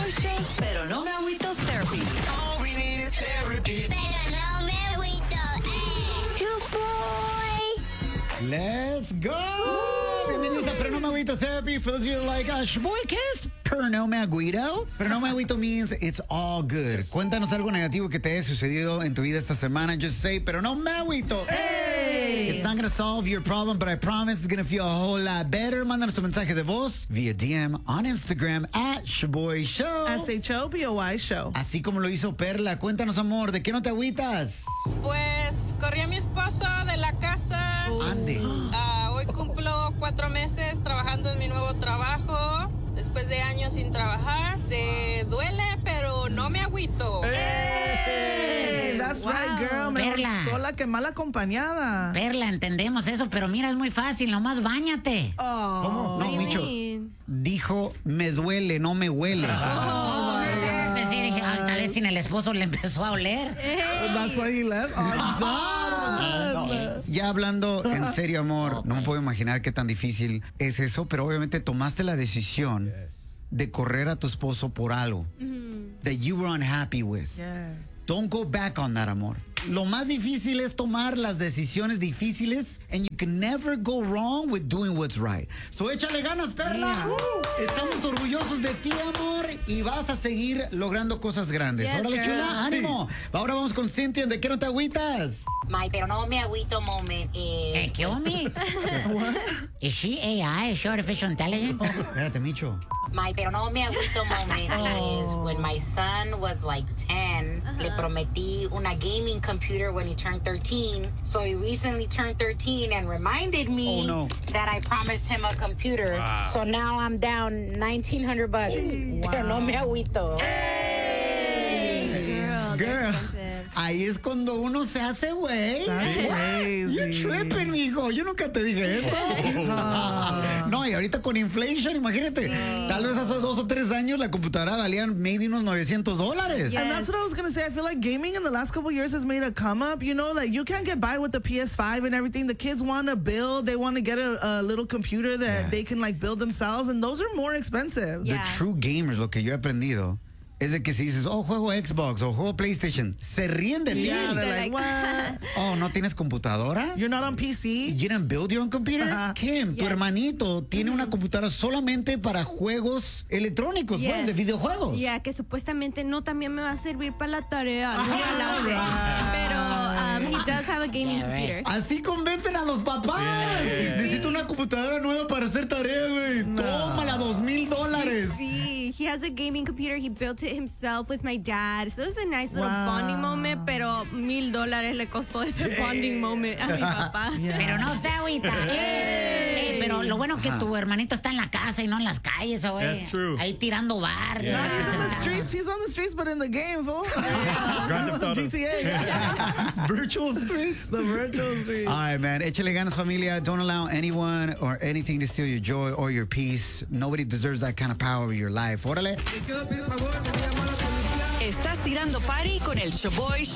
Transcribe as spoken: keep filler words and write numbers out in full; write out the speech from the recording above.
Shoboy Show, pero no me agüito therapy. All we need is therapy. Pero no me agüito. Shoboy. Let's go. Bienvenidos a Pero no me agüito therapy. For those of you like, uh, Shoboy, ¿qué es Pero no me agüito? Pero no me agüito means it's all good. Cuéntanos algo negativo que te haya sucedido en tu vida esta semana. Just say, pero no me agüito. Hey. It's not going to solve your problem, but I promise it's going to feel a whole lot better. Mándanos tu mensaje de voz via D M on Instagram at Shoboy Show. S H O B O Y Show. Así como lo hizo Perla. Cuéntanos, amor, ¿de qué no te agüitas? Pues corrí a mi esposo de la casa. Ande. Ah, hoy cumplo cuatro meses trabajando en mi nuevo trabajo. Después de años sin trabajar. Te duele, pero no me agüito. Hey, that's Wow. right, girl. Mejor Perla. sola que mal acompañada. Perla, entendemos eso, pero mira, es muy fácil, nomás báñate. Oh. ¿Cómo? No, What do you Micho. mean? Dijo, me duele, no me huele. Pues sí, dije, ah, tal vez sin el esposo le empezó a oler. That's why he left. I'm done. Ya hablando en serio, amor, no me puedo imaginar qué tan difícil es eso, pero obviamente tomaste la decisión de correr a tu esposo por algo that you were unhappy with. Yeah. Don't go back on that, amor. Lo más difícil es tomar las decisiones difíciles, and you can never go wrong with doing what's right. So échale ganas, Perla. Yeah. Estamos orgullosos de ti, amor, y vas a seguir logrando cosas grandes. Yes, Órale, girl. chula, ánimo. Ahora vamos con Cynthia. ¿De qué no te agüitas? My pero no me agüito moment Eh, is ¿Qué, Omi? Is she A I? Is she artificial intelligence? Espérate, Micho. my pero no me agüito moment is when my son was like ten. Le prometí una gaming computer when he turned thirteen. So he recently turned thirteen and reminded me Oh, no. that I promised him a computer. So now I'm down nineteen hundred bucks. Pero no me agüito. Oh, Girl, ahí es cuando uno se hace güey. That's What? crazy. You're tripping, mijo. Yo nunca te dije eso. No, y ahorita con inflation, imagínate. Tal vez hace dos o tres años la computadora valía maybe unos novecientos dólares. And that's what I was going to say. I feel like gaming in the last couple of years has made a come up. You know, that you can't get by with the P S five and everything. The kids want to build. They want to get a, a little computer that Yeah. they can like build themselves. And those are more expensive. The true gamers, lo que yo he aprendido, es de que si dices, oh, juego Xbox o juego PlayStation, se ríen de ti. Yeah, they're like, what? Oh, ¿no tienes computadora? You're not on P C? You didn't build your own computer? Ajá. Kim, tu Yes. hermanito tiene una computadora solamente para juegos electrónicos, pues, Yes. de videojuegos. Ya, que supuestamente no también me va a servir para la tarea. No me la sé. Pero um, he does have a gaming Yeah, right. computer. Así convencen a los papás. Necesito una computadora nueva para hacer tarea, güey. Tómala, dos mil dólares. Sí, he has a gaming computer. He built it himself with my dad. So it was a nice little Wow. bonding moment, pero mil dólares le costó ese bonding moment a mi papá. Pero no se agüita. Eh, pero lo bueno que tu hermanito está en la casa y no en las calles, güey. That's true. Ahí tirando bar. No, he's in the sentado. streets. He's on the streets, but in the game, fool. Grand Theft Auto. G T A. Virtual streets. The virtual streets. All right, man. Échale ganas, familia. Don't allow anyone or anything to steal your joy or your peace. Nobody deserves that kind of power over your life. Órale. Estás tirando party con el Shoboy